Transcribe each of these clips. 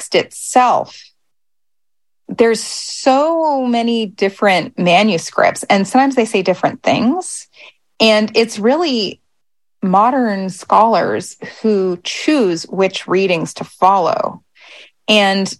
text itself, there's so many different manuscripts, and sometimes they say different things. And it's really modern scholars who choose which readings to follow. And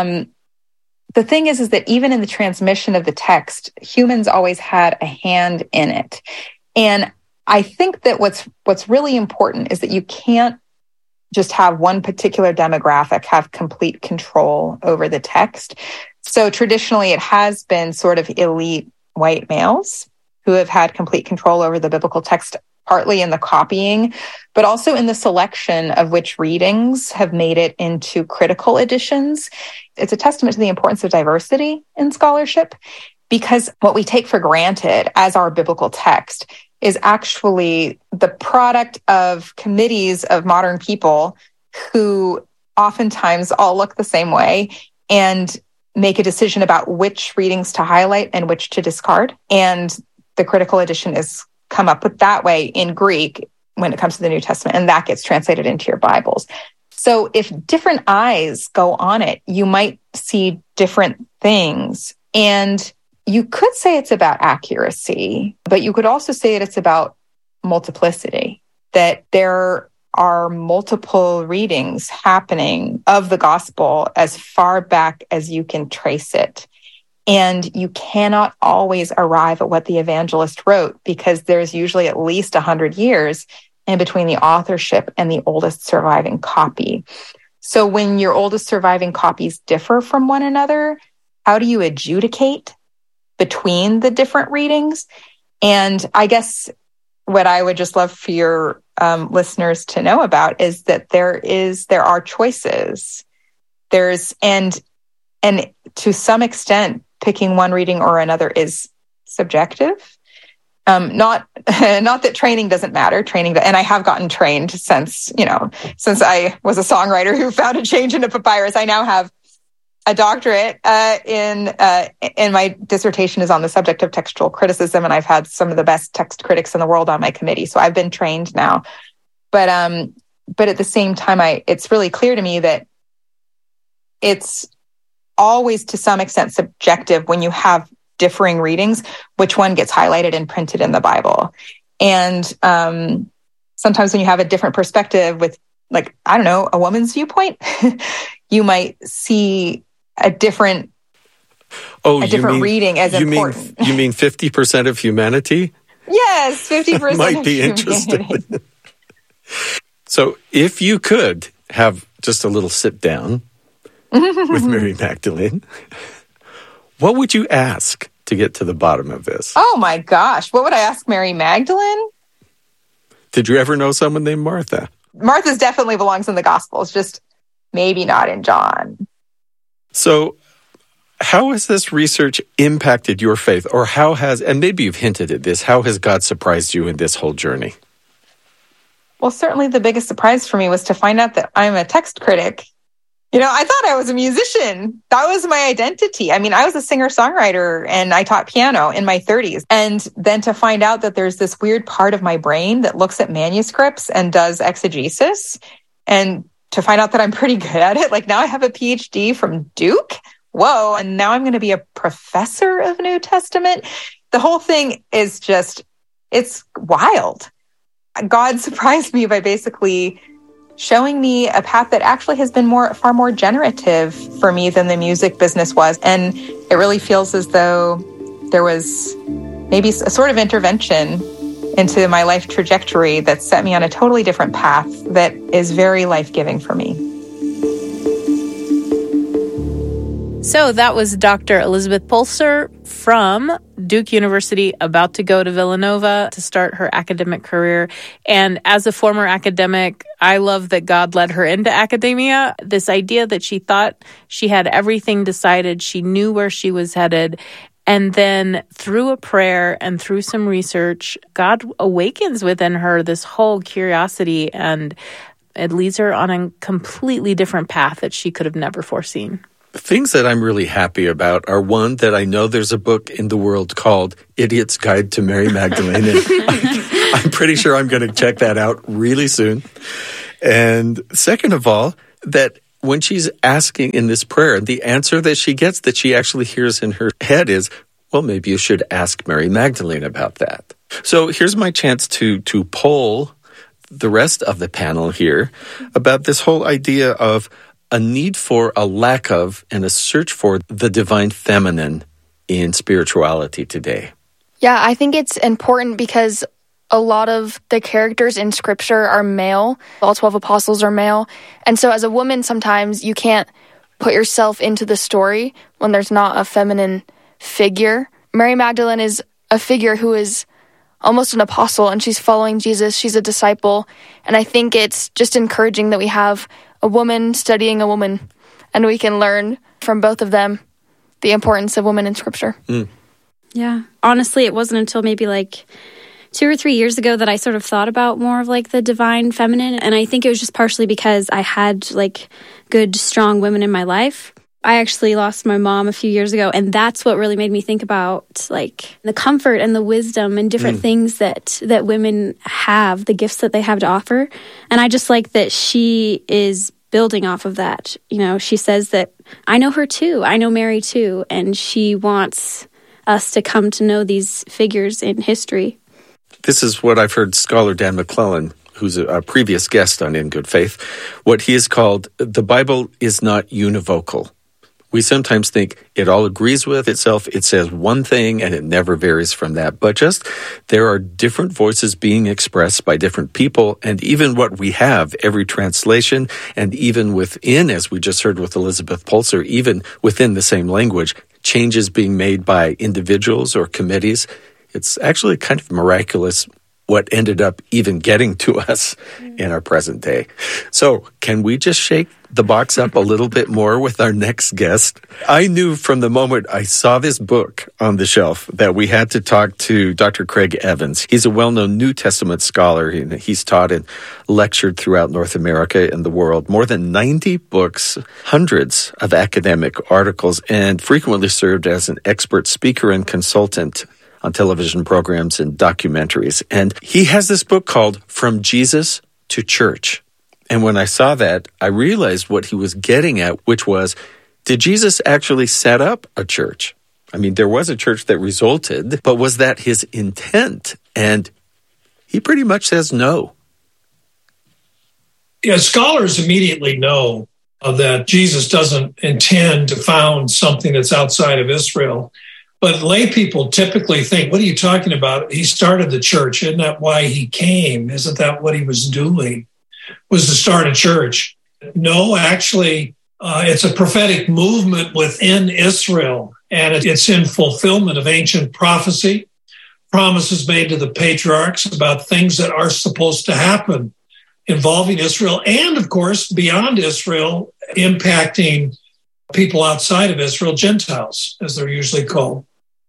the thing is that even in the transmission of the text, humans always had a hand in it. And I think that what's really important is that you can't just have one particular demographic have complete control over the text. So traditionally, it has been sort of elite white males who have had complete control over the biblical text, partly in the copying, but also in the selection of which readings have made it into critical editions. It's a testament to the importance of diversity in scholarship, because what we take for granted as our biblical text is actually the product of committees of modern people who oftentimes all look the same way and make a decision about which readings to highlight and which to discard. And the critical edition is come up with that way in Greek when it comes to the New Testament, and that gets translated into your Bibles. So if different eyes go on it, you might see different things. And you could say it's about accuracy, but you could also say that it's about multiplicity, that there are multiple readings happening of the gospel as far back as you can trace it. And you cannot always arrive at what the evangelist wrote, because there's usually at least 100 years in between the authorship and the oldest surviving copy. So when your oldest surviving copies differ from one another, how do you adjudicate between the different readings? And I guess what I would just love for your listeners to know about is that there are choices. And to some extent, picking one reading or another is subjective. Not that training doesn't matter. And I have gotten trained since I was a songwriter who found a change in a papyrus. I now have a doctorate in my dissertation is on the subject of textual criticism, and I've had some of the best text critics in the world on my committee. So I've been trained now. But at the same time, it's really clear to me that it's always to some extent subjective when you have differing readings, which one gets highlighted and printed in the Bible. And sometimes when you have a different perspective with, like, I don't know, a woman's viewpoint, you might see a different reading as important. You mean 50% of humanity? Yes, 50% might be interesting. So if you could have just a little sit down with Mary Magdalene, what would you ask to get to the bottom of this? Oh my gosh, what would I ask Mary Magdalene? Did you ever know someone named Martha? Martha's definitely belongs in the Gospels, just maybe not in John. So how has this research impacted your faith? Or and maybe you've hinted at this, how has God surprised you in this whole journey? Well, certainly the biggest surprise for me was to find out that I'm a text critic. I thought I was a musician. That was my identity. I mean, I was a singer-songwriter and I taught piano in my 30s. And then to find out that there's this weird part of my brain that looks at manuscripts and does exegesis, and to find out that I'm pretty good at it. Like, now I have a PhD from Duke. Whoa. And now I'm going to be a professor of New Testament. The whole thing is it's wild. God surprised me by basically showing me a path that actually has been far more generative for me than the music business was. And it really feels as though there was maybe a sort of intervention into my life trajectory that set me on a totally different path that is very life-giving for me. So that was Dr. Elizabeth Pulser from Duke University, about to go to Villanova to start her academic career. And as a former academic, I love that God led her into academia. This idea that she thought she had everything decided, she knew where she was headed. And then through a prayer and through some research, God awakens within her this whole curiosity, and it leads her on a completely different path that she could have never foreseen. Things that I'm really happy about are, one, that I know there's a book in the world called Idiot's Guide to Mary Magdalene. And I'm pretty sure I'm going to check that out really soon. And second of all, that when she's asking in this prayer, the answer that she gets, that she actually hears in her head is, well, maybe you should ask Mary Magdalene about that. So here's my chance to poll the rest of the panel here about this whole idea of a need for, a lack of, and a search for the divine feminine in spirituality today. Yeah, I think it's important because a lot of the characters in Scripture are male. All 12 apostles are male. And so as a woman, sometimes you can't put yourself into the story when there's not a feminine figure. Mary Magdalene is a figure who is almost an apostle, and she's following Jesus. She's a disciple. And I think it's just encouraging that we have a woman studying a woman, and we can learn from both of them the importance of women in Scripture. Yeah. Honestly, it wasn't until maybe 2 or 3 years ago that I sort of thought about more of the divine feminine. And I think it was just partially because I had good, strong women in my life. I actually lost my mom a few years ago, and that's what really made me think about the comfort and the wisdom and different things that women have, the gifts that they have to offer. And I just like that she is building off of that. She says that I know her too. I know Mary too. And she wants us to come to know these figures in history. This is what I've heard scholar Dan McClellan, who's a previous guest on In Good Faith, what he has called, the Bible is not univocal. We sometimes think it all agrees with itself. It says one thing and it never varies from that. But just there are different voices being expressed by different people. And even what we have, every translation, and even within, as we just heard with Elizabeth Pulser, even within the same language, changes being made by individuals or committees. It's actually kind of miraculous what ended up even getting to us in our present day. So can we just shake the box up a little bit more with our next guest? I knew from the moment I saw this book on the shelf that we had to talk to Dr. Craig Evans. He's a well-known New Testament scholar. He's taught and lectured throughout North America and the world. More than 90 books, hundreds of academic articles, and frequently served as an expert speaker and consultant on television programs and documentaries. And he has this book called From Jesus to Church. And when I saw that, I realized what he was getting at, which was, did Jesus actually set up a church? I mean, there was a church that resulted, but was that his intent? And he pretty much says no. Yeah, scholars immediately know that Jesus doesn't intend to found something that's outside of Israel. But lay people typically think, what are you talking about? He started the church. Isn't that why he came? Isn't that what he was doing? Was to start a church? No, actually, it's a prophetic movement within Israel, and it's in fulfillment of ancient prophecy, promises made to the patriarchs about things that are supposed to happen involving Israel, and of course, beyond Israel, impacting people outside of Israel, Gentiles, as they're usually called.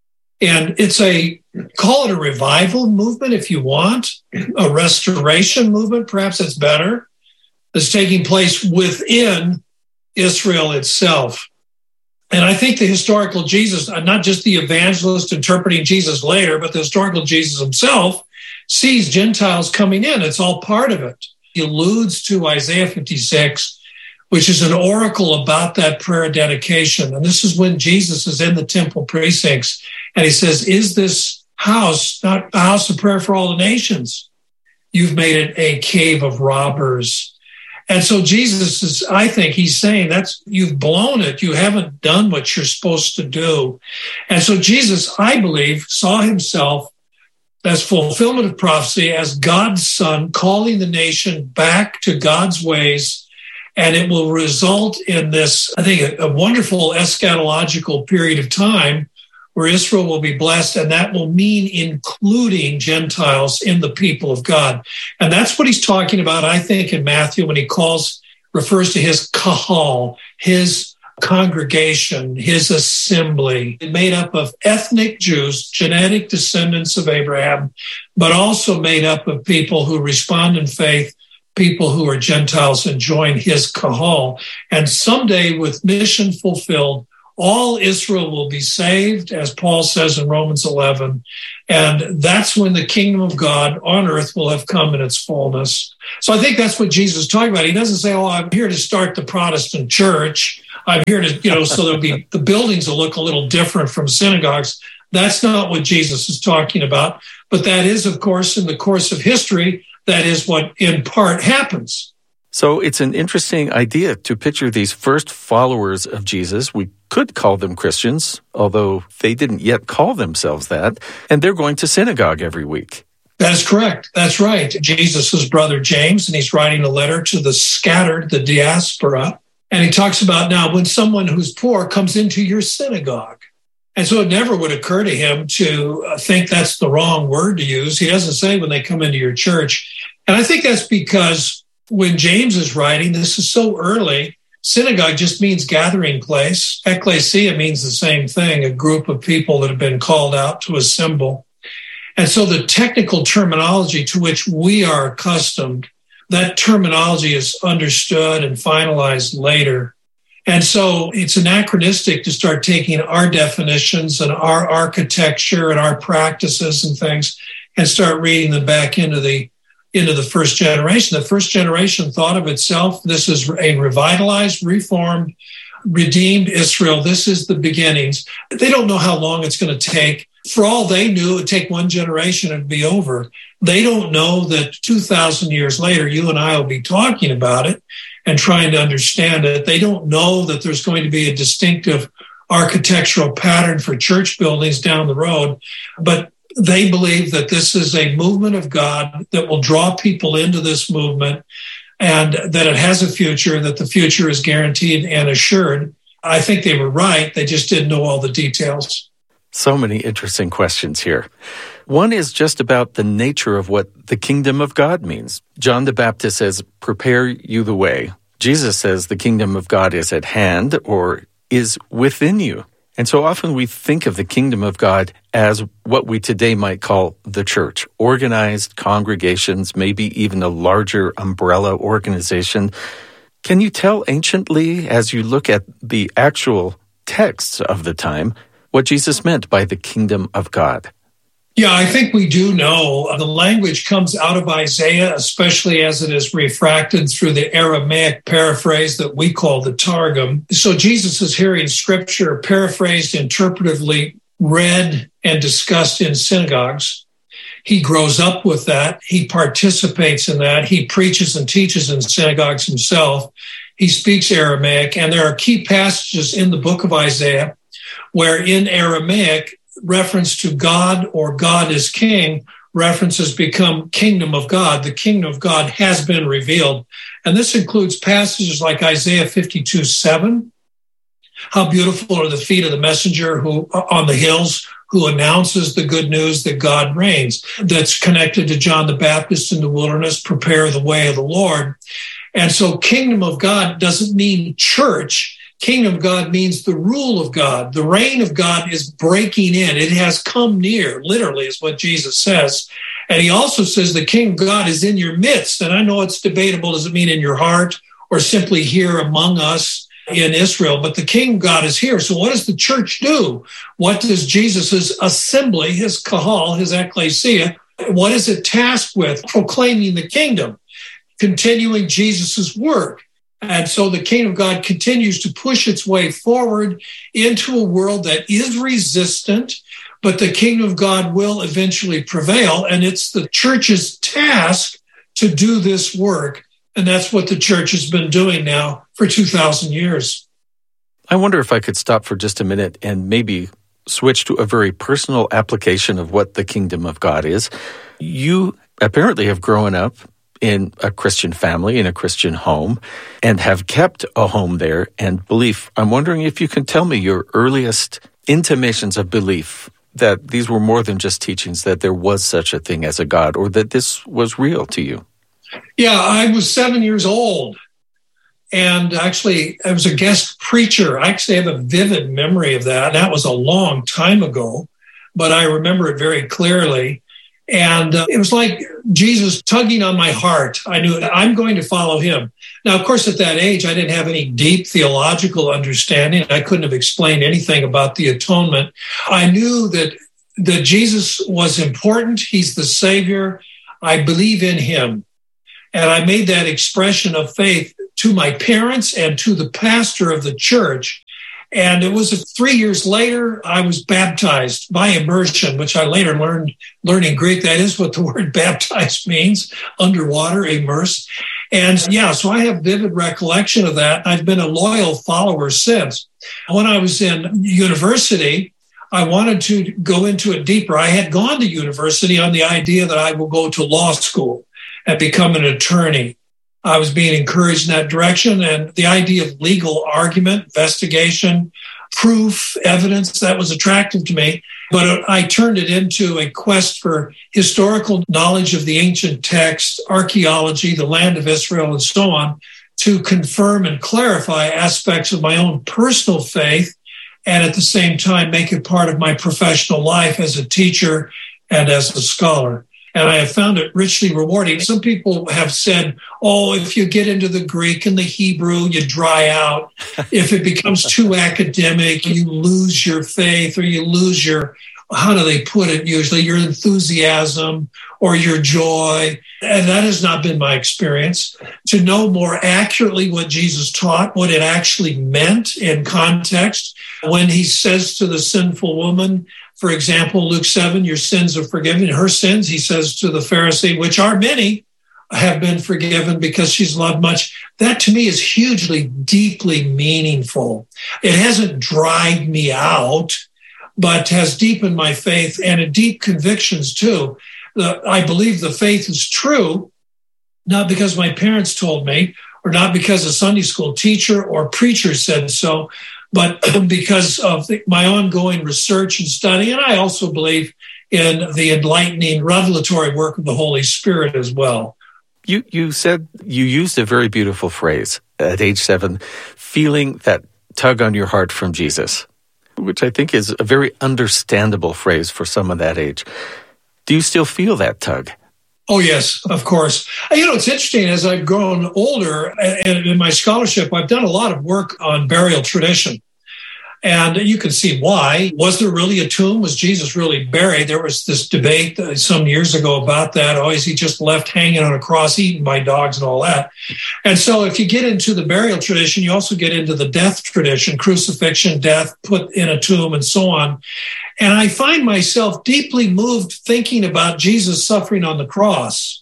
And call it a revival movement if you want, a restoration movement, perhaps it's better, that's taking place within Israel itself. And I think the historical Jesus, not just the evangelist interpreting Jesus later, but the historical Jesus himself sees Gentiles coming in. It's all part of it. He alludes to Isaiah 56, which is an oracle about that prayer dedication. And this is when Jesus is in the temple precincts. And he says, is this house not a house of prayer for all the nations? You've made it a cave of robbers. And so Jesus is, I think he's saying you've blown it. You haven't done what you're supposed to do. And so Jesus, I believe, saw himself as fulfillment of prophecy, as God's son, calling the nation back to God's ways. And it will result in this, I think, a wonderful eschatological period of time where Israel will be blessed, and that will mean including Gentiles in the people of God. And that's what he's talking about, I think, in Matthew when he refers to his kahal, his congregation, his assembly, made up of ethnic Jews, genetic descendants of Abraham, but also made up of people who respond in faith, people who are Gentiles and join his kahal. And someday, with mission fulfilled, All Israel will be saved, as Paul says in Romans 11. And that's when the kingdom of God on earth will have come in its fullness. So I think that's what Jesus is talking about. He doesn't say, oh, I'm here to start the Protestant church. I'm here to, so there'll be, the buildings will look a little different from synagogues. That's not what Jesus is talking about. But that is, of course, in the course of history, that is what in part happens. So it's an interesting idea to picture these first followers of Jesus. We could call them Christians, although they didn't yet call themselves that, and they're going to synagogue every week. That's correct. That's right. Jesus' brother James, and he's writing a letter to the scattered, the diaspora, and he talks about now when someone who's poor comes into your synagogue. And so it never would occur to him to think that's the wrong word to use. He doesn't say when they come into your church. And I think that's because when James is writing, this is so early. Synagogue just means gathering place. Ecclesia means the same thing, a group of people that have been called out to assemble. And so the technical terminology to which we are accustomed, that terminology is understood and finalized later. And so it's anachronistic to start taking our definitions and our architecture and our practices and things and start reading them back into the first generation. The first generation thought of itself, this is a revitalized, reformed, redeemed Israel. This is the beginnings. They don't know how long it's going to take. For all they knew, it would take one generation and it'd be over. They don't know that 2,000 years later, you and I will be talking about it and trying to understand it. They don't know that there's going to be a distinctive architectural pattern for church buildings down the road, but they believe that this is a movement of God that will draw people into this movement and that it has a future, that the future is guaranteed and assured. I think they were right. They just didn't know all the details. So many interesting questions here. One is just about the nature of what the kingdom of God means. John the Baptist says, prepare you the way. Jesus says the kingdom of God is at hand or is within you. And so often we think of the kingdom of God as what we today might call the church, organized congregations, maybe even a larger umbrella organization. Can you tell anciently, as you look at the actual texts of the time, what Jesus meant by the kingdom of God? Yeah, I think we do know. The language comes out of Isaiah, especially as it is refracted through the Aramaic paraphrase that we call the Targum. So Jesus is hearing scripture paraphrased, interpretively read and discussed in synagogues. He grows up with that. He participates in that. He preaches and teaches in synagogues himself. He speaks Aramaic, and there are key passages in the book of Isaiah where in Aramaic, reference to God or God is king, references become kingdom of God. The kingdom of God has been revealed. And this includes passages like Isaiah 52:7. How beautiful are the feet of the messenger who on the hills who announces the good news that God reigns. That's connected to John the Baptist in the wilderness, prepare the way of the Lord. And so kingdom of God doesn't mean church. Kingdom of God means the rule of God. The reign of God is breaking in. It has come near, literally, is what Jesus says. And he also says the kingdom of God is in your midst. And I know it's debatable. Does it mean in your heart or simply here among us in Israel? But the kingdom of God is here. So what does the church do? What does Jesus's assembly, his kahal, his ecclesia, what is it tasked with? Proclaiming the kingdom, continuing Jesus's work. And so the kingdom of God continues to push its way forward into a world that is resistant, but the kingdom of God will eventually prevail. And it's the church's task to do this work. And that's what the church has been doing now for 2,000 years. I wonder if I could stop for just a minute and maybe switch to a very personal application of what the kingdom of God is. You apparently have grown up in a Christian family, in a Christian home, and have kept a home there and belief. I'm wondering if you can tell me your earliest intimations of belief that these were more than just teachings, that there was such a thing as a God, or that this was real to you. Yeah, I was 7 years old. And actually, I was a guest preacher. I actually have a vivid memory of that. That was a long time ago, but I remember it very clearly. And it was like Jesus tugging on my heart. I knew I'm going to follow him. Now, of course, at that age, I didn't have any deep theological understanding. I couldn't have explained anything about the atonement. I knew that Jesus was important. He's the Savior. I believe in him. And I made that expression of faith to my parents and to the pastor of the church. And it was 3 years later, I was baptized by immersion, which I later learned, learning Greek. That is what the word baptized means, underwater, immersed. And yeah, so I have vivid recollection of that. I've been a loyal follower since. When I was in university, I wanted to go into it deeper. I had gone to university on the idea that I will go to law school and become an attorney. I was being encouraged in that direction, and the idea of legal argument, investigation, proof, evidence, that was attractive to me. But I turned it into a quest for historical knowledge of the ancient text, archaeology, the land of Israel, and so on, to confirm and clarify aspects of my own personal faith, and at the same time make it part of my professional life as a teacher and as a scholar. And I have found it richly rewarding. Some people have said, oh, if you get into the Greek and the Hebrew, you dry out. If it becomes too academic, you lose your faith, or you lose your, how do they put it usually, your enthusiasm or your joy. And that has not been my experience. To know more accurately what Jesus taught, what it actually meant in context, when he says to the sinful woman, for example, Luke 7, your sins are forgiven. Her sins, he says to the Pharisee, which are many, have been forgiven because she's loved much. That to me is hugely, deeply meaningful. It hasn't dried me out, but has deepened my faith and deep convictions too. I believe the faith is true, not because my parents told me, or not because a Sunday school teacher or preacher said so, but because of my ongoing research and study. And I also believe in the enlightening, revelatory work of the Holy Spirit as well. You said you used a very beautiful phrase at age 7, feeling that tug on your heart from Jesus, which I think is a very understandable phrase for someone that age. Do you still feel that tug? Oh, yes, of course. You know, it's interesting. As I've grown older and in my scholarship, I've done a lot of work on burial tradition. And you can see why. Was there really a tomb? Was Jesus really buried? There was this debate some years ago about that. Oh, is he just left hanging on a cross, eaten by dogs and all that? And so if you get into the burial tradition, you also get into the death tradition, crucifixion, death, put in a tomb, and so on. And I find myself deeply moved thinking about Jesus suffering on the cross.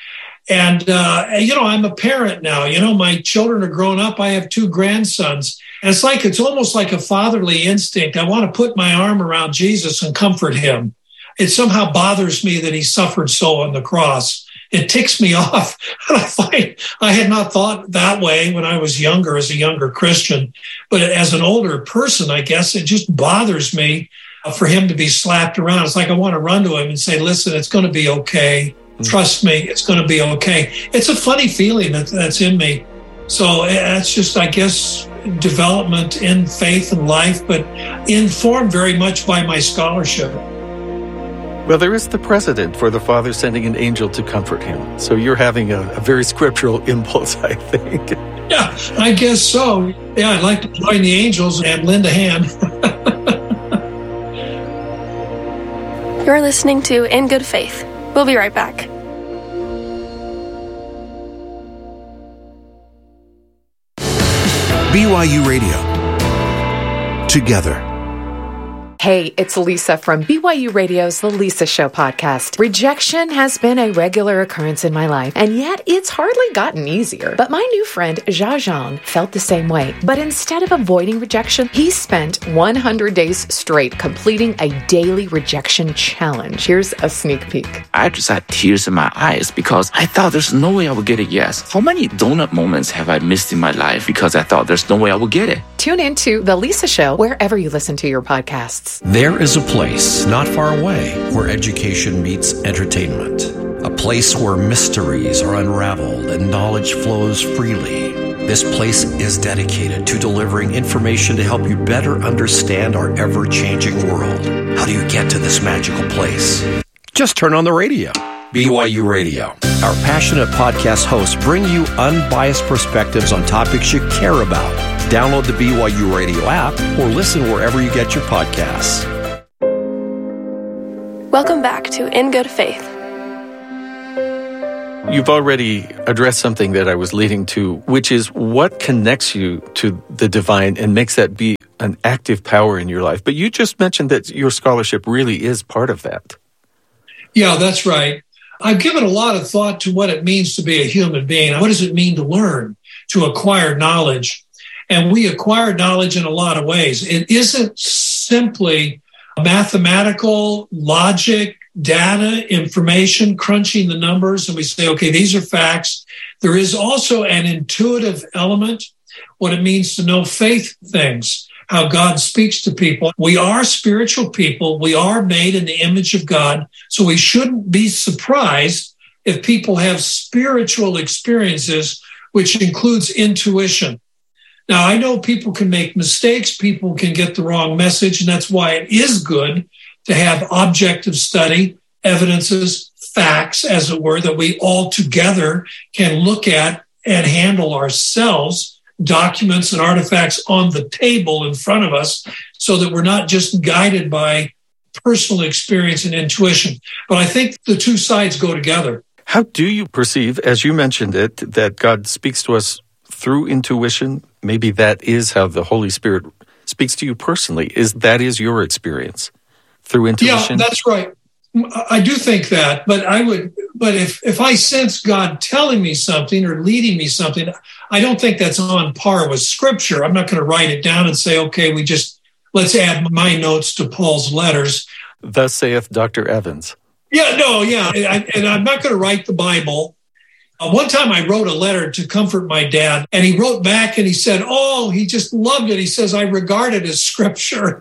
And, I'm a parent now. My children are grown up. I have 2 grandsons. And it's almost like a fatherly instinct. I want to put my arm around Jesus and comfort him. It somehow bothers me that he suffered so on the cross. It ticks me off. And I find I had not thought that way when I was younger, as a younger Christian. But as an older person, I guess it just bothers me for him to be slapped around. It's like I want to run to him and say, listen, it's going to be okay. Trust me, it's going to be okay. It's a funny feeling that's in me. So that's just, I guess, development in faith and life, but informed very much by my scholarship. Well, there is the precedent for the Father sending an angel to comfort him. So you're having a very scriptural impulse, I think. Yeah, I guess so. Yeah, I'd like to join the angels and lend a hand. You're listening to In Good Faith. We'll be right back. BYU Radio. Together. Hey, it's Lisa from BYU Radio's The Lisa Show podcast. Rejection has been a regular occurrence in my life, and yet it's hardly gotten easier. But my new friend, Jia Zhang, felt the same way. But instead of avoiding rejection, he spent 100 days straight completing a daily rejection challenge. Here's a sneak peek. I just had tears in my eyes because I thought there's no way I would get a yes. How many donut moments have I missed in my life because I thought there's no way I would get it? Tune in to The Lisa Show wherever you listen to your podcasts. There is a place not far away where education meets entertainment. A place where mysteries are unraveled and knowledge flows freely. This place is dedicated to delivering information to help you better understand our ever-changing world. How do you get to this magical place? Just turn on the radio. BYU Radio. Our passionate podcast hosts bring you unbiased perspectives on topics you care about. Download the BYU Radio app or listen wherever you get your podcasts. Welcome back to In Good Faith. You've already addressed something that I was leading to, which is what connects you to the divine and makes that be an active power in your life. But you just mentioned that your scholarship really is part of that. Yeah, that's right. I've given a lot of thought to what it means to be a human being. What does it mean to learn, to acquire knowledge? And we acquire knowledge in a lot of ways. It isn't simply mathematical logic, data, information, crunching the numbers, and we say, okay, these are facts. There is also an intuitive element, what it means to know faith things, how God speaks to people. We are spiritual people. We are made in the image of God, so we shouldn't be surprised if people have spiritual experiences, which includes intuition. Now, I know people can make mistakes, people can get the wrong message, and that's why it is good to have objective study, evidences, facts, as it were, that we all together can look at and handle ourselves, documents and artifacts on the table in front of us, so that we're not just guided by personal experience and intuition. But I think the two sides go together. How do you perceive, as you mentioned it, that God speaks to us through intuition? Maybe that is how the Holy Spirit speaks to you personally. That is your experience through intuition? Yeah, that's right. I do think that, but if I sense God telling me something or leading me something, I don't think that's on par with Scripture. I'm not going to write it down and say, okay, let's add my notes to Paul's letters. Thus saith Dr. Evans. And I'm not going to write the Bible. One time I wrote a letter to comfort my dad, and he wrote back and he said, he just loved it. He says, I regard it as Scripture.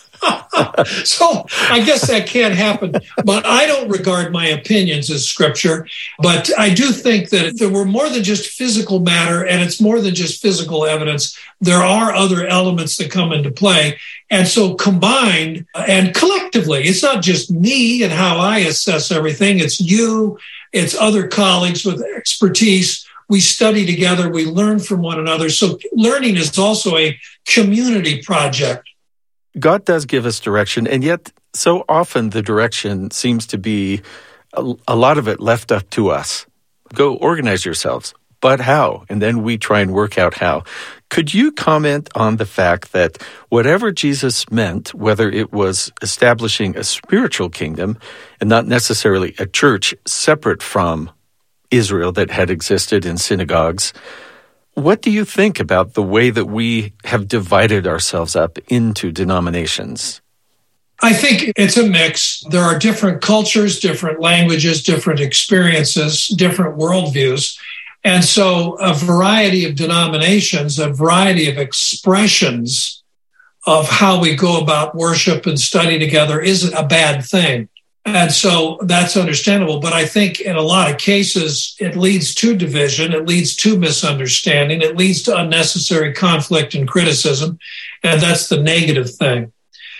So I guess that can't happen. But I don't regard my opinions as Scripture. But I do think that there were more than just physical matter, and it's more than just physical evidence. There are other elements that come into play. And so combined and collectively, it's not just me and how I assess everything. It's you, it's other colleagues with expertise. We study together, we learn from one another. So learning is also a community project. God does give us direction, and yet so often the direction seems to be a lot of it left up to us. Go organize yourselves. But how? And then we try and work out how. Could you comment on the fact that whatever Jesus meant, whether it was establishing a spiritual kingdom and not necessarily a church separate from Israel that had existed in synagogues, what do you think about the way that we have divided ourselves up into denominations? I think it's a mix. There are different cultures, different languages, different experiences, different worldviews. And so a variety of denominations, a variety of expressions of how we go about worship and study together isn't a bad thing. And so that's understandable. But I think in a lot of cases, it leads to division. It leads to misunderstanding. It leads to unnecessary conflict and criticism. And that's the negative thing.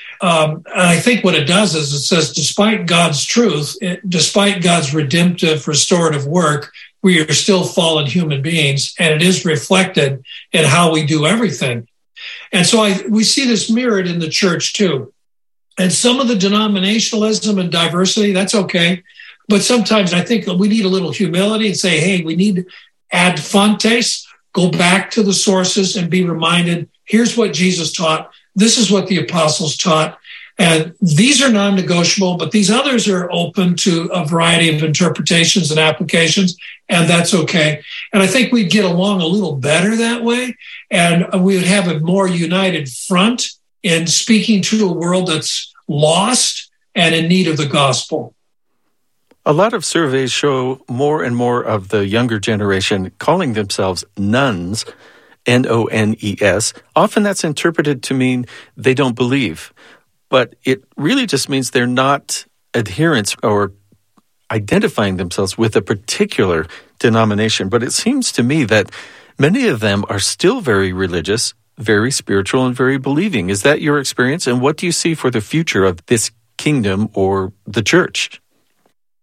And I think what it does is it says, despite God's truth, despite God's redemptive, restorative work, we are still fallen human beings, and it is reflected in how we do everything. And so we see this mirrored in the church too. And some of the denominationalism and diversity, that's okay. But sometimes I think we need a little humility and say, hey, we need ad fontes, go back to the sources and be reminded, here's what Jesus taught. This is what the apostles taught. And these are non-negotiable, but these others are open to a variety of interpretations and applications, and that's okay. And I think we'd get along a little better that way, and we would have a more united front in speaking to a world that's lost and in need of the gospel. A lot of surveys show more and more of the younger generation calling themselves nuns, N-O-N-E-S. Often that's interpreted to mean they don't believe. But it really just means they're not adherents or identifying themselves with a particular denomination. But it seems to me that many of them are still very religious, very spiritual, and very believing. Is that your experience? And what do you see for the future of this kingdom or the church?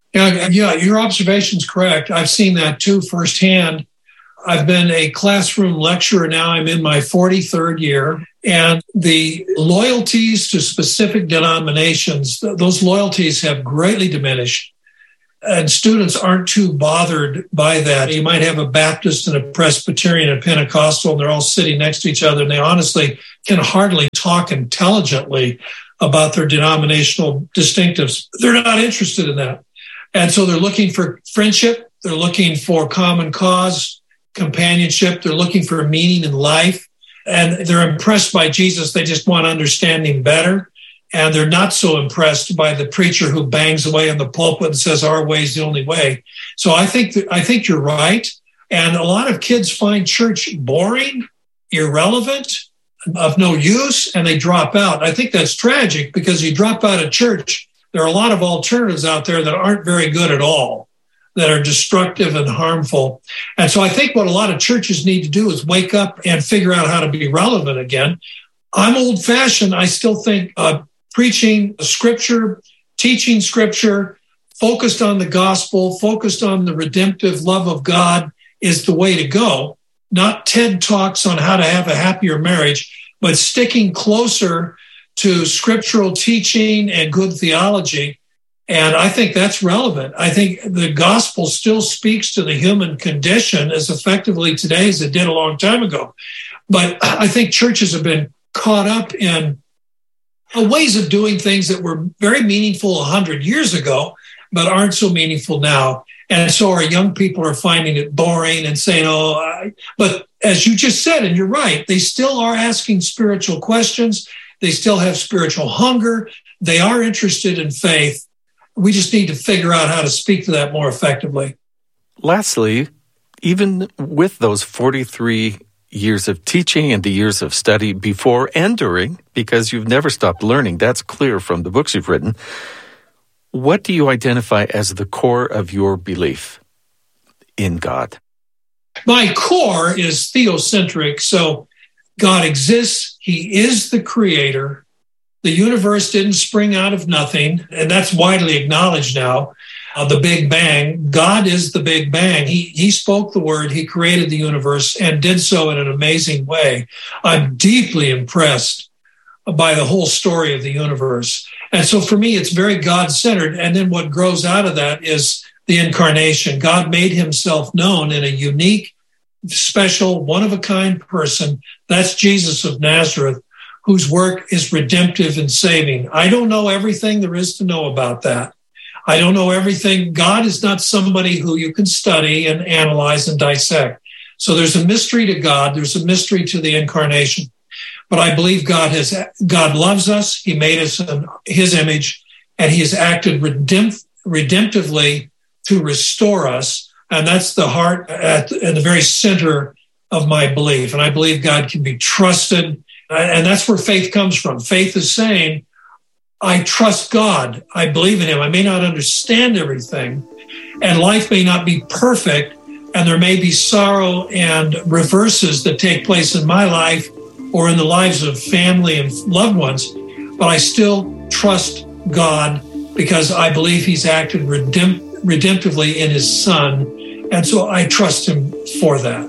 Yeah, your observation's correct. I've seen that too firsthand. I've been a classroom lecturer now. I'm in my 43rd year. And the loyalties to specific denominations, those loyalties have greatly diminished. And students aren't too bothered by that. You might have a Baptist and a Presbyterian and Pentecostal, and they're all sitting next to each other, and they honestly can hardly talk intelligently about their denominational distinctives. They're not interested in that. And so they're looking for friendship. They're looking for common cause, companionship. They're looking for meaning in life. And they're impressed by Jesus. They just want to understand him better. And they're not so impressed by the preacher who bangs away in the pulpit and says, our way is the only way. So I think you're right. And a lot of kids find church boring, irrelevant, of no use, and they drop out. I think that's tragic because you drop out of church, there are a lot of alternatives out there that aren't very good at all, that are destructive and harmful. And so I think what a lot of churches need to do is wake up and figure out how to be relevant again. I'm old-fashioned. I still think preaching scripture, teaching scripture, focused on the gospel, focused on the redemptive love of God is the way to go. Not TED Talks on how to have a happier marriage, but sticking closer to scriptural teaching and good theology. And I think that's relevant. I think the gospel still speaks to the human condition as effectively today as it did a long time ago. But I think churches have been caught up in ways of doing things that were very meaningful 100 years ago, but aren't so meaningful now. And so our young people are finding it boring and saying, but as you just said, and you're right, they still are asking spiritual questions. They still have spiritual hunger. They are interested in faith. We just need to figure out how to speak to that more effectively. Lastly, even with those 43 years of teaching and the years of study before and during, because you've never stopped learning, that's clear from the books you've written, what do you identify as the core of your belief in God? My core is theocentric. So God exists. He is the creator. The universe didn't spring out of nothing, and that's widely acknowledged now. The Big Bang, God is the Big Bang. He spoke the word, he created the universe, and did so in an amazing way. I'm deeply impressed by the whole story of the universe. And so for me, it's very God-centered. And then what grows out of that is the incarnation. God made himself known in a unique, special, one-of-a-kind person. That's Jesus of Nazareth, whose work is redemptive and saving. I don't know everything there is to know about that. I don't know everything. God is not somebody who you can study and analyze and dissect. So there's a mystery to God. There's a mystery to the incarnation. But I believe God loves us. He made us in his image, and he has acted redemptively to restore us. And that's the heart at the very center of my belief. And I believe God can be trusted. And that's where faith comes from. Faith is saying, I trust God. I believe in him. I may not understand everything, and life may not be perfect, and there may be sorrow and reverses that take place in my life or in the lives of family and loved ones, but I still trust God because I believe he's acted redemptively in his Son, and so I trust him for that.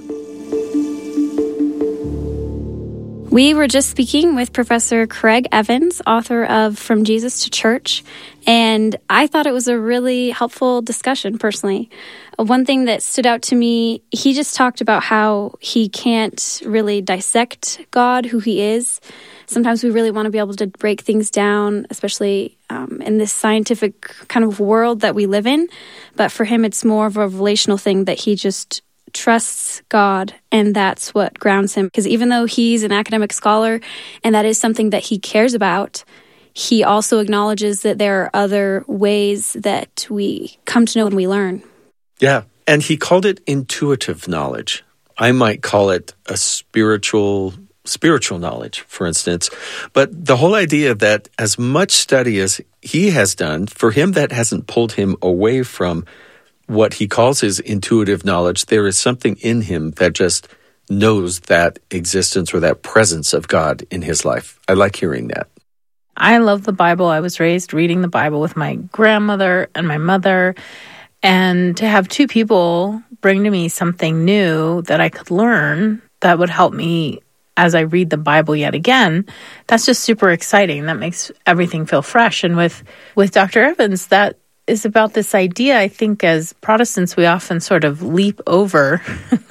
We were just speaking with Professor Craig Evans, author of From Jesus to Church, and I thought it was a really helpful discussion personally. One thing that stood out to me, he just talked about how he can't really dissect God, who he is. Sometimes we really want to be able to break things down, especially in this scientific kind of world that we live in. But for him, it's more of a relational thing that he just trusts God, and that's what grounds him. Because even though he's an academic scholar, and that is something that he cares about, he also acknowledges that there are other ways that we come to know and we learn. Yeah, and he called it intuitive knowledge. I might call it a spiritual knowledge, for instance. But the whole idea that as much study as he has done, for him that hasn't pulled him away from what he calls his intuitive knowledge. There is something in him that just knows that existence or that presence of God in his life. I like hearing that. I love the Bible. I was raised reading the Bible with my grandmother and my mother. And to have two people bring to me something new that I could learn that would help me as I read the Bible yet again, that's just super exciting. That makes everything feel fresh. And with Dr. Evans, that is about this idea, I think, as Protestants, we often sort of leap over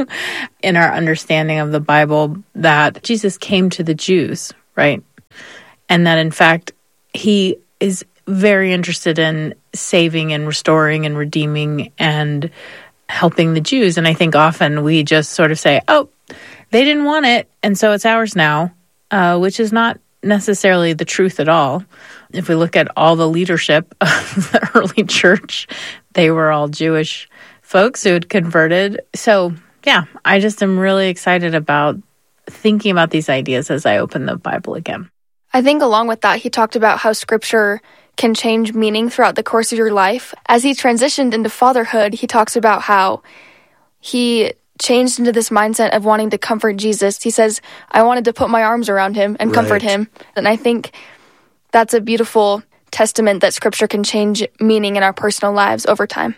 in our understanding of the Bible that Jesus came to the Jews, right? And that, in fact, he is very interested in saving and restoring and redeeming and helping the Jews. And I think often we just sort of say, oh, they didn't want it, and so it's ours now, which is not necessarily the truth at all. If we look at all the leadership of the early church, they were all Jewish folks who had converted. So, yeah, I just am really excited about thinking about these ideas as I open the Bible again. I think along with that, he talked about how Scripture can change meaning throughout the course of your life. As he transitioned into fatherhood, he talks about how he changed into this mindset of wanting to comfort Jesus. He says, I wanted to put my arms around him and comfort him. And I think that's a beautiful testament that Scripture can change meaning in our personal lives over time.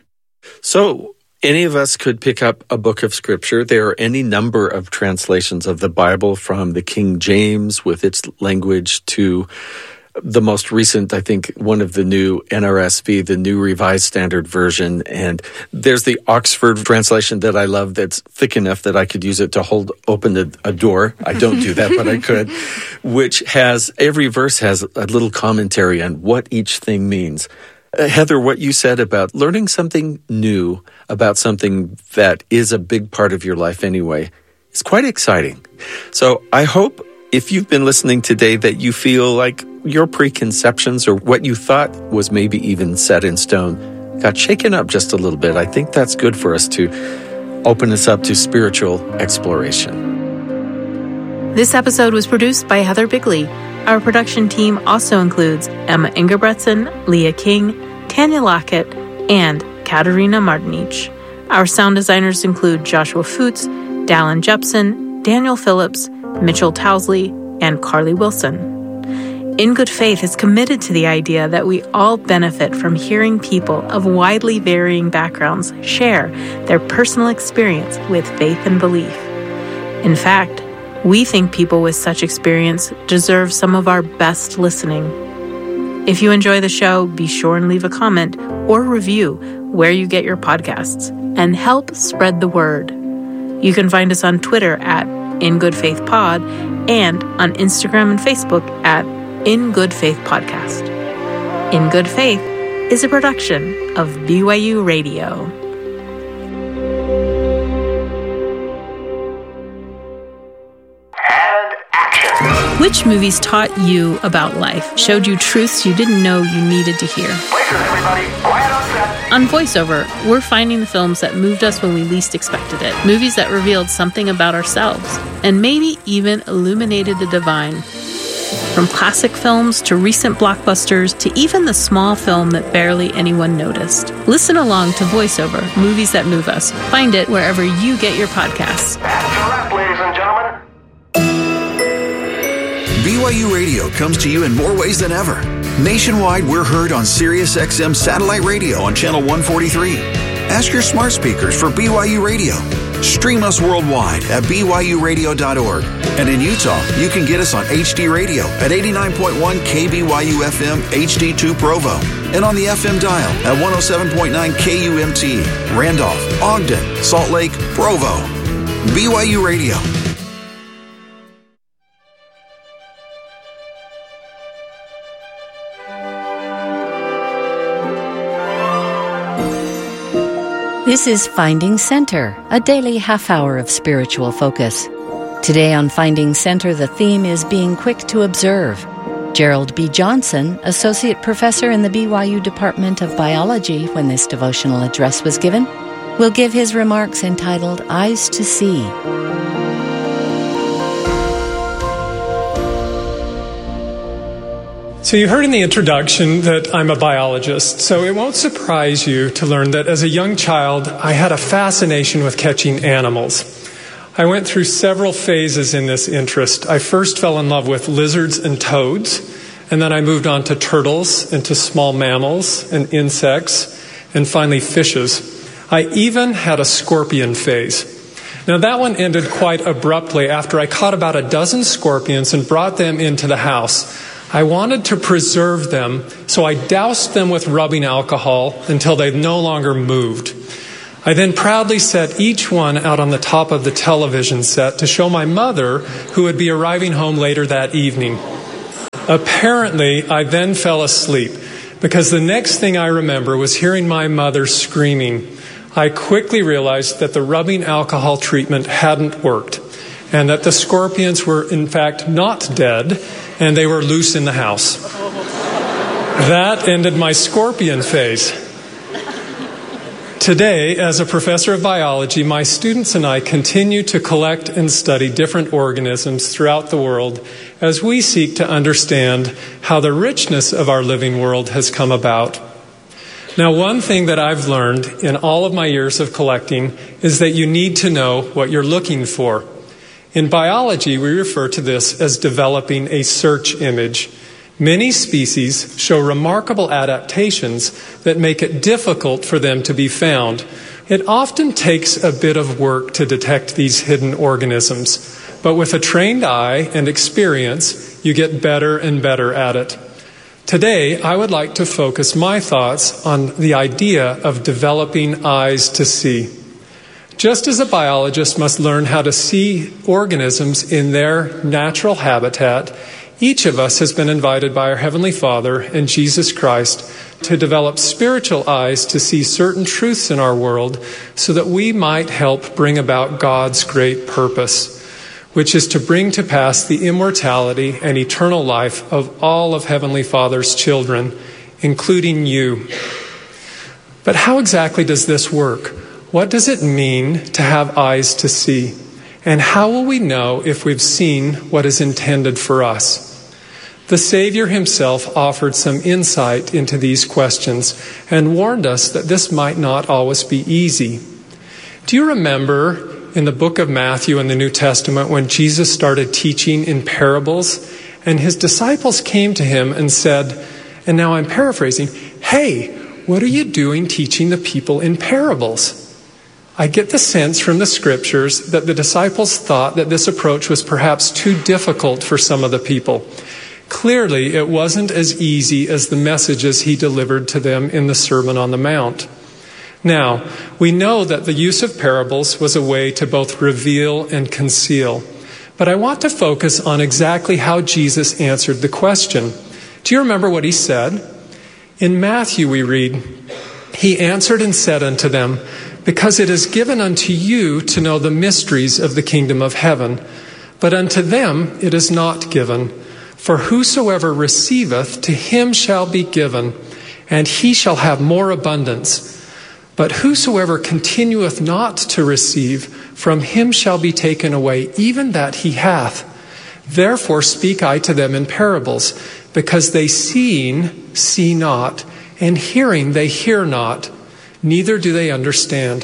So any of us could pick up a book of Scripture. There are any number of translations of the Bible, from the King James with its language to the most recent, I think, one of the new NRSV, the New Revised Standard Version. And there's the Oxford translation that I love that's thick enough that I could use it to hold open a door. I don't do that, but I could. Which has, every verse has a little commentary on what each thing means. Heather, what you said about learning something new about something that is a big part of your life anyway is quite exciting. So I hope if you've been listening today that you feel like your preconceptions or what you thought was maybe even set in stone got shaken up just a little bit. I think that's good for us to open us up to spiritual exploration. This episode was produced by Heather Bigley. Our production team also includes Emma Ingebretson, Leah King, Tanya Lockett, and Katerina Martinich. Our sound designers include Joshua Fuchs, Dallin Jepson, Daniel Phillips, Mitchell Towsley, and Carly Wilson. In Good Faith is committed to the idea that we all benefit from hearing people of widely varying backgrounds share their personal experience with faith and belief. In fact, we think people with such experience deserve some of our best listening. If you enjoy the show, be sure and leave a comment or review where you get your podcasts and help spread the word. You can find us on Twitter at In Good Faith Pod and on Instagram and Facebook at In Good Faith Podcast. In Good Faith is a production of BYU Radio. And action. Which movies taught you about life, showed you truths you didn't know you needed to hear? Listen, everybody, quiet on set. On VoiceOver, we're finding the films that moved us when we least expected it. Movies that revealed something about ourselves, and maybe even illuminated the divine. From classic films to recent blockbusters to even the small film that barely anyone noticed. Listen along to VoiceOver, Movies That Move Us. Find it wherever you get your podcasts. That's a wrap, ladies and gentlemen. BYU Radio comes to you in more ways than ever. Nationwide, we're heard on SiriusXM Satellite Radio on Channel 143. Ask your smart speakers for BYU Radio. Stream us worldwide at BYURadio.org. And in Utah, you can get us on HD Radio at 89.1 KBYU FM HD2 Provo. And on the FM dial at 107.9 KUMT, Randolph, Ogden, Salt Lake, Provo. BYU Radio. This is Finding Center, a daily half hour of spiritual focus. Today on Finding Center, the theme is being quick to observe. Gerald B. Johnson, Associate Professor in the BYU Department of Biology when this devotional address was given, will give his remarks entitled Eyes to See. So you heard in the introduction that I'm a biologist, so it won't surprise you to learn that as a young child, I had a fascination with catching animals. I went through several phases in this interest. I first fell in love with lizards and toads, And then I moved on to turtles and to small mammals and insects and finally fishes. I even had a scorpion phase. Now that one ended quite abruptly after I caught about a dozen scorpions and brought them into the house. I wanted to preserve them, so I doused them with rubbing alcohol until they no longer moved. I then proudly set each one out on the top of the television set to show my mother, who would be arriving home later that evening. Apparently, I then fell asleep because the next thing I remember was hearing my mother screaming. I quickly realized that the rubbing alcohol treatment hadn't worked and that the scorpions were in fact not dead and they were loose in the house. That ended my scorpion phase. Today, as a professor of biology, my students and I continue to collect and study different organisms throughout the world as we seek to understand how the richness of our living world has come about. Now, one thing that I've learned in all of my years of collecting is that you need to know what you're looking for. In biology, we refer to this as developing a search image. Many species show remarkable adaptations that make it difficult for them to be found. It often takes a bit of work to detect these hidden organisms, but with a trained eye and experience, you get better and better at it. Today, I would like to focus my thoughts on the idea of developing eyes to see. Just as a biologist must learn how to see organisms in their natural habitat, each of us has been invited by our Heavenly Father and Jesus Christ to develop spiritual eyes to see certain truths in our world so that we might help bring about God's great purpose, which is to bring to pass the immortality and eternal life of all of Heavenly Father's children, including you. But how exactly does this work? What does it mean to have eyes to see? And how will we know if we've seen what is intended for us? The Savior himself offered some insight into these questions and warned us that this might not always be easy. Do you remember in the book of Matthew in the New Testament when Jesus started teaching in parables and his disciples came to him and said, and now I'm paraphrasing, "Hey, what are you doing teaching the people in parables?" I get the sense from the scriptures that the disciples thought that this approach was perhaps too difficult for some of the people. Clearly, it wasn't as easy as the messages he delivered to them in the Sermon on the Mount. Now, we know that the use of parables was a way to both reveal and conceal. But I want to focus on exactly how Jesus answered the question. Do you remember what he said? In Matthew we read, "He answered and said unto them, Because it is given unto you to know the mysteries of the kingdom of heaven, but unto them it is not given. For whosoever receiveth, to him shall be given, and he shall have more abundance. But whosoever continueth not to receive, from him shall be taken away even that he hath. Therefore speak I to them in parables, because they seeing see not, and hearing they hear not, neither do they understand."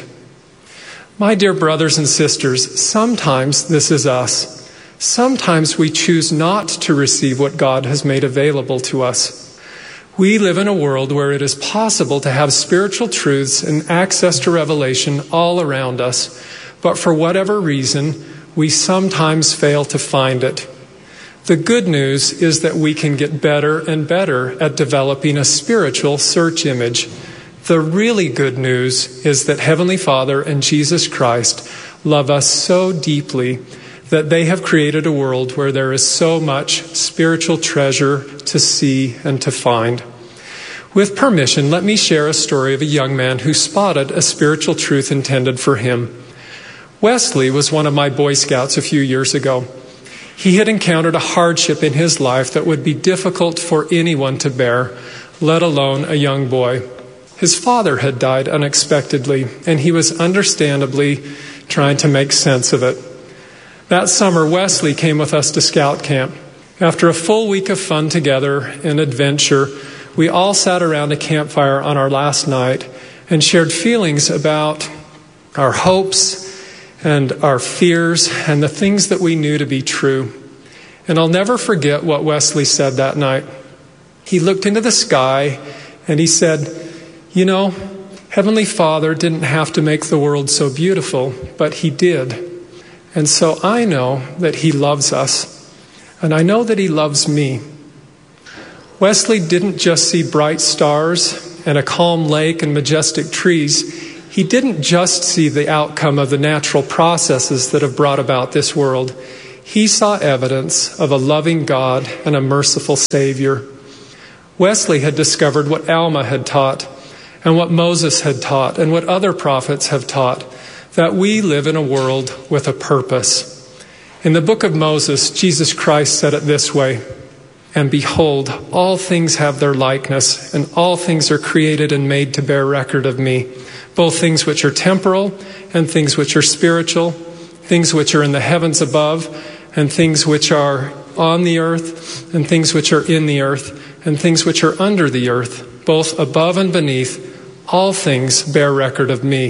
My dear brothers and sisters, sometimes this is us. Sometimes we choose not to receive what God has made available to us. We live in a world where it is possible to have spiritual truths and access to revelation all around us, but for whatever reason, we sometimes fail to find it. The good news is that we can get better and better at developing a spiritual search image. The really good news is that Heavenly Father and Jesus Christ love us so deeply that they have created a world where there is so much spiritual treasure to see and to find. With permission, let me share a story of a young man who spotted a spiritual truth intended for him. Wesley was one of my Boy Scouts a few years ago. He had encountered a hardship in his life that would be difficult for anyone to bear, let alone a young boy. His father had died unexpectedly, and he was understandably trying to make sense of it. That summer, Wesley came with us to scout camp. After a full week of fun together and adventure, we all sat around a campfire on our last night and shared feelings about our hopes and our fears and the things that we knew to be true. And I'll never forget what Wesley said that night. He looked into the sky and he said, "You know, Heavenly Father didn't have to make the world so beautiful, but he did. And so I know that he loves us, and I know that he loves me." Wesley didn't just see bright stars and a calm lake and majestic trees. He didn't just see the outcome of the natural processes that have brought about this world. He saw evidence of a loving God and a merciful Savior. Wesley had discovered what Alma had taught, and what Moses had taught, and what other prophets have taught, that we live in a world with a purpose. In the book of Moses, Jesus Christ said it this way, "And behold, all things have their likeness, and all things are created and made to bear record of me, both things which are temporal and things which are spiritual, things which are in the heavens above, and things which are on the earth, and things which are in the earth, and things which are under the earth, both above and beneath, all things bear record of me."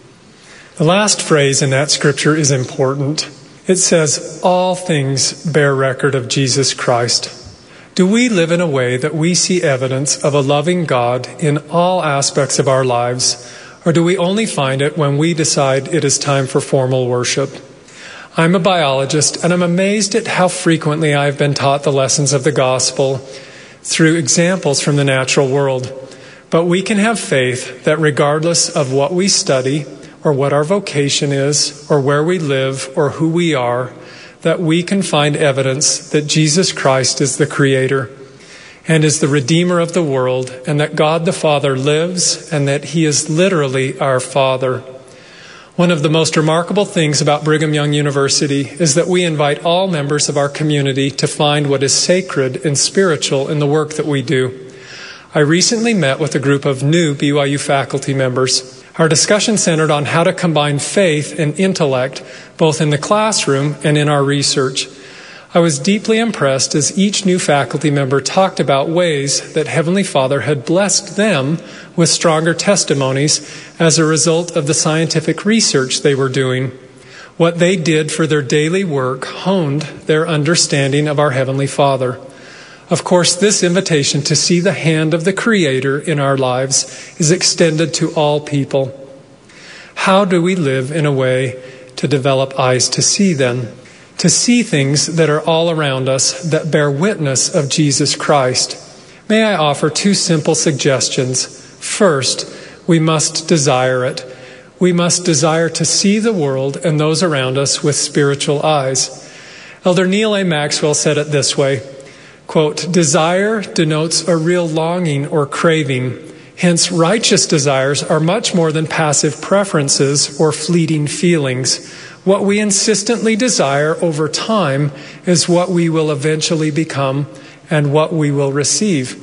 The last phrase in that scripture is important. It says, "All things bear record of Jesus Christ." Do we live in a way that we see evidence of a loving God in all aspects of our lives, or do we only find it when we decide it is time for formal worship? I'm a biologist, and I'm amazed at how frequently I've been taught the lessons of the gospel through examples from the natural world. But we can have faith that regardless of what we study, or what our vocation is, or where we live, or who we are, that we can find evidence that Jesus Christ is the Creator and is the Redeemer of the world, and that God the Father lives, and that He is literally our Father. One of the most remarkable things about Brigham Young University is that we invite all members of our community to find what is sacred and spiritual in the work that we do. I recently met with a group of new BYU faculty members. Our discussion centered on how to combine faith and intellect, both in the classroom and in our research. I was deeply impressed as each new faculty member talked about ways that Heavenly Father had blessed them with stronger testimonies as a result of the scientific research they were doing. What they did for their daily work honed their understanding of our Heavenly Father. Of course, this invitation to see the hand of the Creator in our lives is extended to all people. How do we live in a way to develop eyes to see then? To see things that are all around us that bear witness of Jesus Christ. May I offer two simple suggestions? First, we must desire it. We must desire to see the world and those around us with spiritual eyes. Elder Neal A. Maxwell said it this way, quote, "Desire denotes a real longing or craving. Hence, righteous desires are much more than passive preferences or fleeting feelings. What we insistently desire over time is what we will eventually become and what we will receive."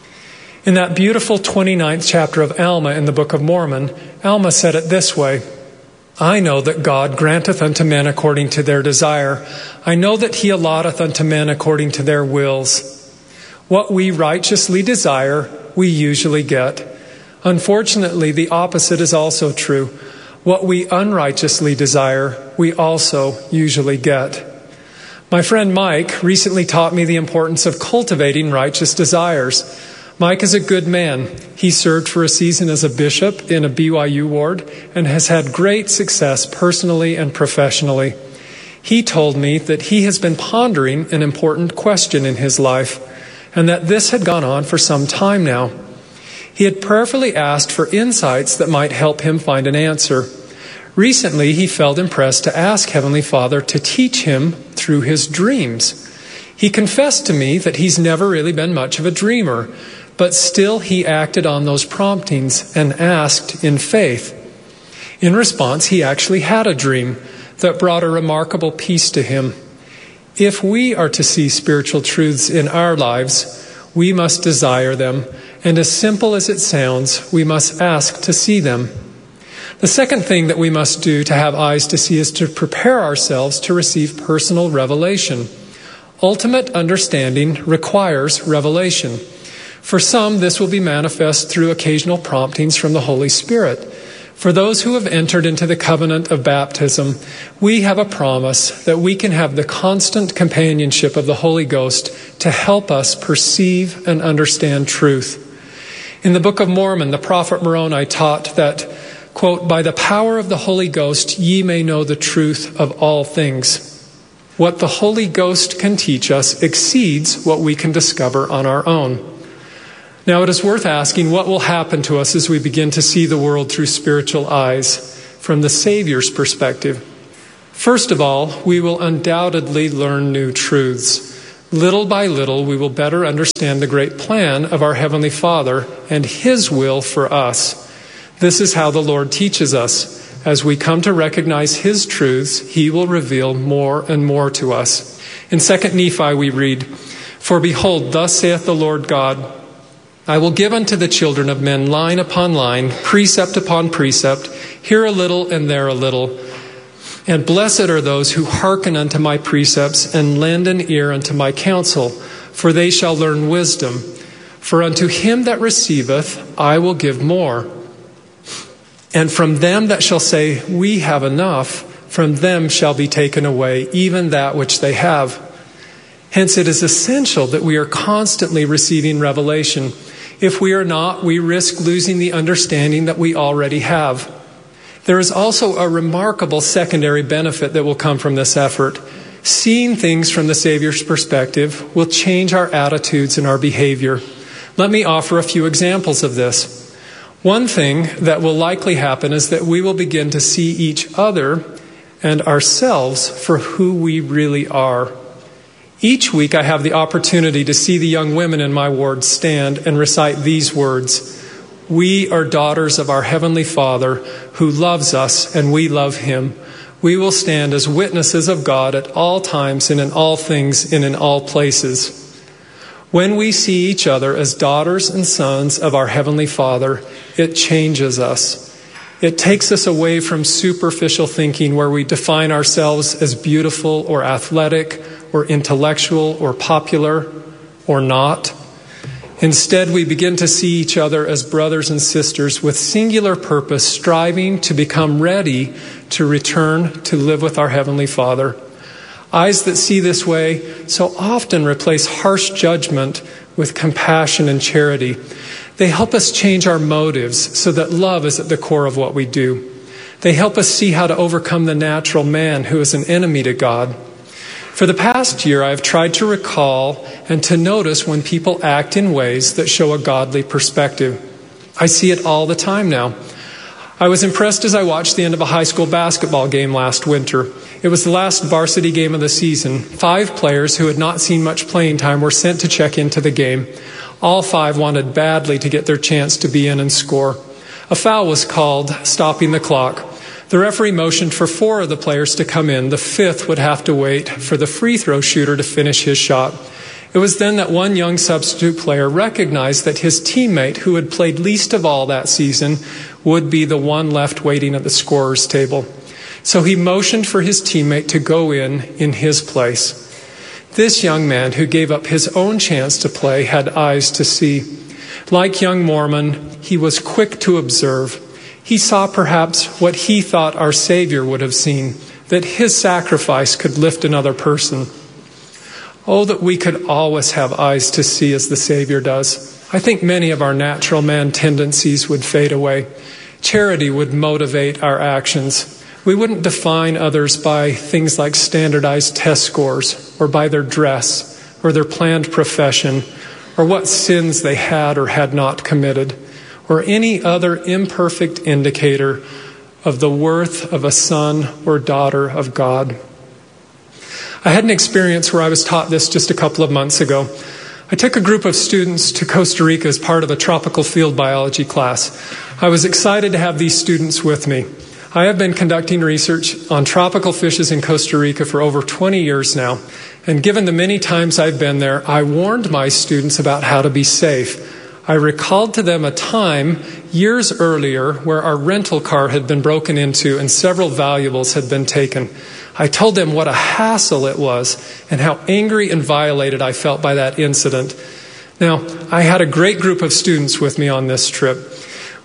In that beautiful 29th chapter of Alma in the Book of Mormon, Alma said it this way, "I know that God granteth unto men according to their desire. I know that He allotteth unto men according to their wills." What we righteously desire, we usually get. Unfortunately, the opposite is also true. What we unrighteously desire, we also usually get. My friend Mike recently taught me the importance of cultivating righteous desires. Mike is a good man. He served for a season as a bishop in a BYU ward and has had great success personally and professionally. He told me that he has been pondering an important question in his life, and that this had gone on for some time now. He had prayerfully asked for insights that might help him find an answer. Recently, he felt impressed to ask Heavenly Father to teach him through his dreams. He confessed to me that he's never really been much of a dreamer, but still he acted on those promptings and asked in faith. In response, he actually had a dream that brought a remarkable peace to him. If we are to see spiritual truths in our lives, we must desire them, and as simple as it sounds, we must ask to see them. The second thing that we must do to have eyes to see is to prepare ourselves to receive personal revelation. Ultimate understanding requires revelation. For some, this will be manifest through occasional promptings from the Holy Spirit. For those who have entered into the covenant of baptism, we have a promise that we can have the constant companionship of the Holy Ghost to help us perceive and understand truth. In the Book of Mormon, the prophet Moroni taught that, quote, "By the power of the Holy Ghost, ye may know the truth of all things." What the Holy Ghost can teach us exceeds what we can discover on our own. Now, it is worth asking what will happen to us as we begin to see the world through spiritual eyes, from the Savior's perspective. First of all, we will undoubtedly learn new truths. Little by little, we will better understand the great plan of our Heavenly Father and His will for us. This is how the Lord teaches us. As we come to recognize His truths, He will reveal more and more to us. In 2 Nephi we read, "For behold, thus saith the Lord God, I will give unto the children of men line upon line, precept upon precept, here a little and there a little. And blessed are those who hearken unto my precepts and lend an ear unto my counsel, for they shall learn wisdom. For unto him that receiveth I will give more. And from them that shall say, we have enough, from them shall be taken away even that which they have." Hence, it is essential that we are constantly receiving revelation. If we are not, we risk losing the understanding that we already have. There is also a remarkable secondary benefit that will come from this effort. Seeing things from the Savior's perspective will change our attitudes and our behavior. Let me offer a few examples of this. One thing that will likely happen is that we will begin to see each other and ourselves for who we really are. Each week I have the opportunity to see the young women in my ward stand and recite these words: "We are daughters of our Heavenly Father who loves us and we love Him. We will stand as witnesses of God at all times and in all things and in all places." When we see each other as daughters and sons of our Heavenly Father, it changes us. It takes us away from superficial thinking where we define ourselves as beautiful or athletic or intellectual or popular or not. Instead, we begin to see each other as brothers and sisters with singular purpose, striving to become ready to return to live with our Heavenly Father. Eyes that see this way so often replace harsh judgment with compassion and charity. They help us change our motives so that love is at the core of what we do. They help us see how to overcome the natural man who is an enemy to God. For the past year, I have tried to recall and to notice when people act in ways that show a godly perspective. I see it all the time now. I was impressed as I watched the end of a high school basketball game last winter. It was the last varsity game of the season. 5 players who had not seen much playing time were sent to check into the game. All 5 wanted badly to get their chance to be in and score. A foul was called, stopping the clock. The referee motioned for 4 of the players to come in. The 5th would have to wait for the free throw shooter to finish his shot. It was then that one young substitute player recognized that his teammate, who had played least of all that season, would be the one left waiting at the scorer's table. So he motioned for his teammate to go in his place. This young man, who gave up his own chance to play, had eyes to see. Like young Mormon, he was quick to observe. He saw perhaps what he thought our Savior would have seen, that his sacrifice could lift another person. Oh, that we could always have eyes to see as the Savior does. I think many of our natural man tendencies would fade away. Charity would motivate our actions. We wouldn't define others by things like standardized test scores, or by their dress, or their planned profession, or what sins they had or had not committed, or any other imperfect indicator of the worth of a son or daughter of God. I had an experience where I was taught this just a couple of months ago. I took a group of students to Costa Rica as part of a tropical field biology class. I was excited to have these students with me. I have been conducting research on tropical fishes in Costa Rica for over 20 years now, and given the many times I've been there, I warned my students about how to be safe. I recalled to them a time years earlier where our rental car had been broken into and several valuables had been taken. I told them what a hassle it was and how angry and violated I felt by that incident. Now, I had a great group of students with me on this trip.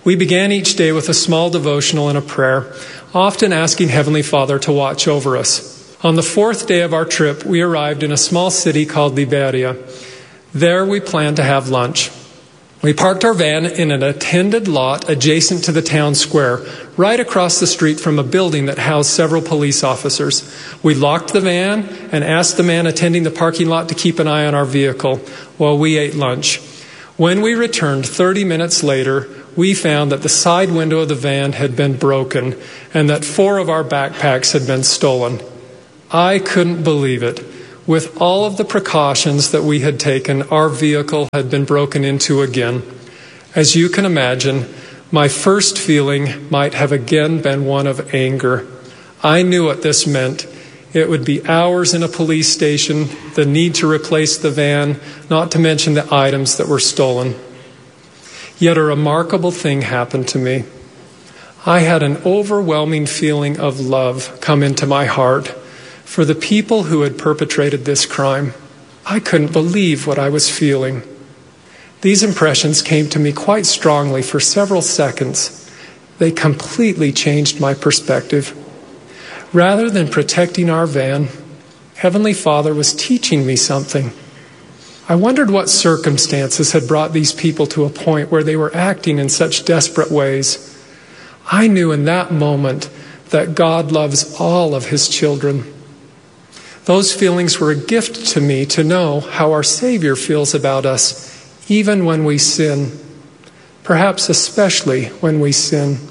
We began each day with a small devotional and a prayer, often asking Heavenly Father to watch over us. On the fourth day of our trip, we arrived in a small city called Liberia. There we planned to have lunch. We parked our van in an attended lot adjacent to the town square, right across the street from a building that housed several police officers. We locked the van and asked the man attending the parking lot to keep an eye on our vehicle while we ate lunch. When we returned 30 minutes later, we found that the side window of the van had been broken and that 4 of our backpacks had been stolen. I couldn't believe it. With all of the precautions that we had taken, our vehicle had been broken into again. As you can imagine, my first feeling might have again been one of anger. I knew what this meant. It would be hours in a police station, the need to replace the van, not to mention the items that were stolen. Yet a remarkable thing happened to me. I had an overwhelming feeling of love come into my heart for the people who had perpetrated this crime. I couldn't believe what I was feeling. These impressions came to me quite strongly for several seconds. They completely changed my perspective. Rather than protecting our van, Heavenly Father was teaching me something. I wondered what circumstances had brought these people to a point where they were acting in such desperate ways. I knew in that moment that God loves all of His children. Those feelings were a gift to me to know how our Savior feels about us, even when we sin, perhaps especially when we sin.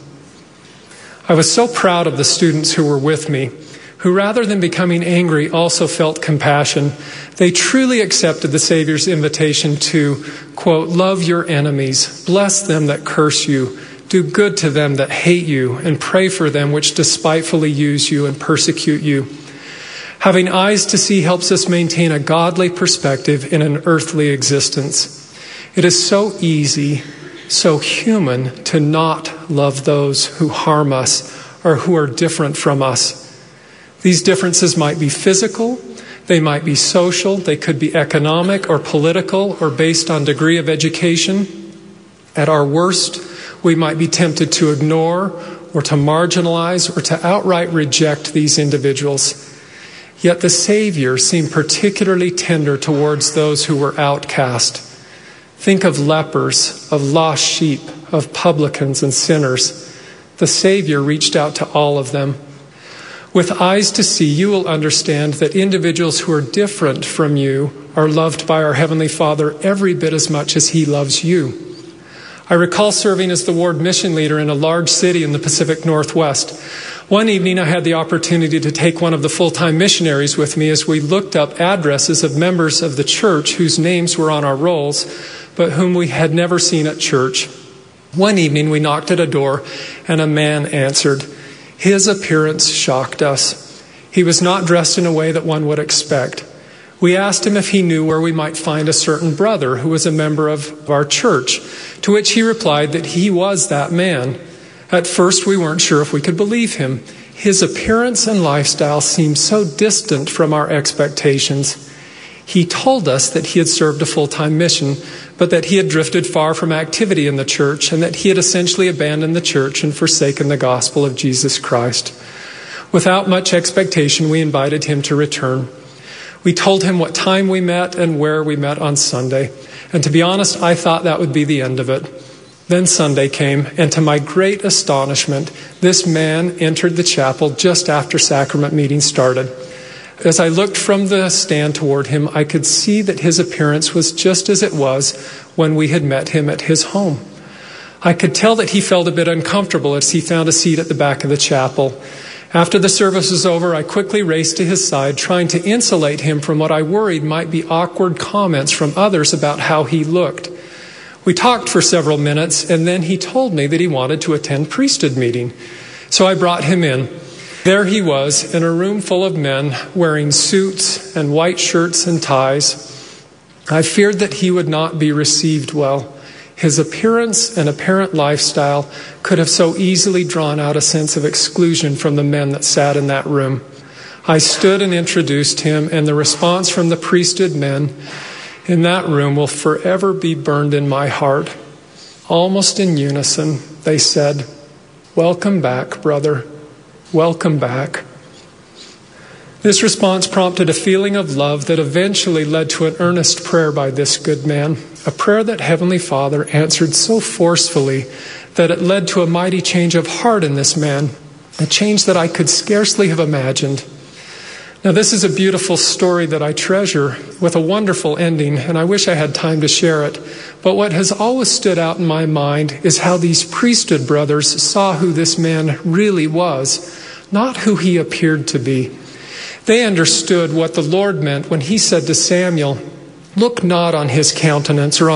I was so proud of the students who were with me, who rather than becoming angry also felt compassion. They truly accepted the Savior's invitation to, quote, love your enemies, bless them that curse you, do good to them that hate you, and pray for them which despitefully use you and persecute you. Having eyes to see helps us maintain a godly perspective in an earthly existence. It is so easy, so human to not love those who harm us or who are different from us. These differences might be physical, they might be social, they could be economic or political or based on degree of education. At our worst, we might be tempted to ignore or to marginalize or to outright reject these individuals. Yet the Savior seemed particularly tender towards those who were outcast. Think of lepers, of lost sheep, of publicans and sinners. The Savior reached out to all of them. With eyes to see, you will understand that individuals who are different from you are loved by our Heavenly Father every bit as much as He loves you. I recall serving as the ward mission leader in a large city in the Pacific Northwest. One evening, I had the opportunity to take one of the full-time missionaries with me as we looked up addresses of members of the church whose names were on our rolls, but whom we had never seen at church. One evening, we knocked at a door, and a man answered. His appearance shocked us. He was not dressed in a way that one would expect. We asked him if he knew where we might find a certain brother who was a member of our church, to which he replied that he was that man. At first, we weren't sure if we could believe him. His appearance and lifestyle seemed so distant from our expectations. He told us that he had served a full-time mission, but that he had drifted far from activity in the church and that he had essentially abandoned the church and forsaken the gospel of Jesus Christ. Without much expectation, we invited him to return. We told him what time we met and where we met on Sunday. And to be honest, I thought that would be the end of it. Then Sunday came, and to my great astonishment, this man entered the chapel just after sacrament meeting started. As I looked from the stand toward him, I could see that his appearance was just as it was when we had met him at his home. I could tell that he felt a bit uncomfortable as he found a seat at the back of the chapel. After the service was over, I quickly raced to his side, trying to insulate him from what I worried might be awkward comments from others about how he looked. We talked for several minutes, and then he told me that he wanted to attend priesthood meeting. So I brought him in. There he was in a room full of men wearing suits and white shirts and ties. I feared that he would not be received well. His appearance and apparent lifestyle could have so easily drawn out a sense of exclusion from the men that sat in that room. I stood and introduced him, and the response from the priesthood men in that room will forever be burned in my heart. Almost in unison, they said, "Welcome back, brother. Welcome back." This response prompted a feeling of love that eventually led to an earnest prayer by this good man, a prayer that Heavenly Father answered so forcefully that it led to a mighty change of heart in this man, a change that I could scarcely have imagined. Now, this is a beautiful story that I treasure with a wonderful ending, and I wish I had time to share it. But what has always stood out in my mind is how these priesthood brothers saw who this man really was, not who he appeared to be. They understood what the Lord meant when he said to Samuel, "Look not on his countenance or